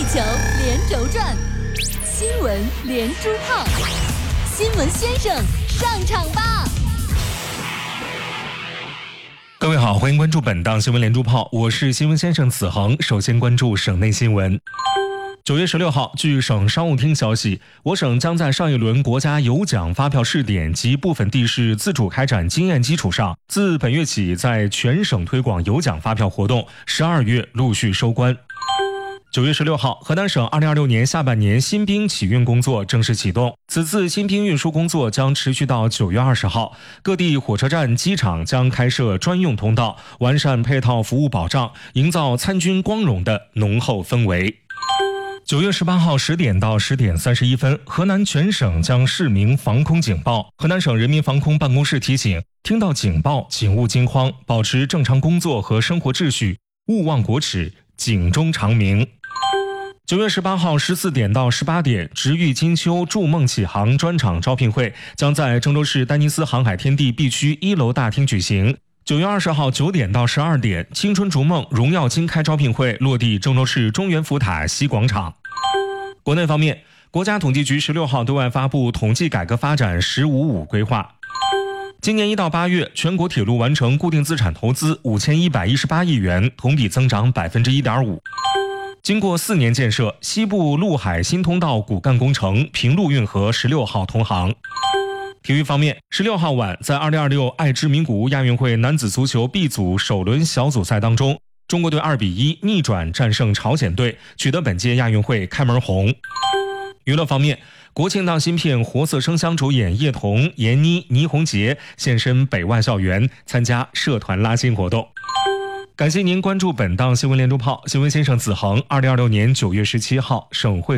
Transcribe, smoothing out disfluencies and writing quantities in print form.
球连轴转，新闻连珠炮，新闻先生上场吧！ 各位好，欢迎关注本档新闻连珠炮，我是新闻先生子恒。首先关注省内新闻。9月16号，据省商务厅消息，我省将在上一轮国家有奖发票试点及部分地市自主开展经验基础上，自本月起在全省推广有奖发票活动，12月陆续收官。9月16号，河南省2026年下半年新兵启运工作正式启动。此次新兵运输工作将持续到9月20号，各地火车站、机场将开设专用通道，完善配套服务保障，营造参军光荣的浓厚氛围。9月18号10点到10点31分，河南全省将市鸣防空警报。河南省人民防空办公室提醒：听到警报，请勿惊慌，保持正常工作和生活秩序，勿忘国耻，警钟长鸣。9月18号14点到18点，直遇金秋筑梦启航专场招聘会将在郑州市丹尼斯航海天地 B 区1楼大厅举行。9月20号9点到12点，青春逐梦荣耀金开招聘会落地郑州市中原福塔西广场。国内方面，国家统计局16号对外发布统计改革发展“15+5”规划。今年1到8月，全国铁路完成固定资产投资5118亿元，同比增长1.5%。经过4年建设，西部陆海新通道骨干工程平陆运河16号通航。体育方面，16号晚在2026爱知名古屋亚运会男子足球 B 组首轮小组赛当中，中国队2-1逆转战胜朝鲜队，取得本届亚运会开门红。娱乐方面，国庆档新片《活色生香》主演叶童、闫妮、倪虹洁现身北外校园，参加社团拉新活动。感谢您关注本档新闻连珠炮，新闻先生子恒。2026年9月17号，省会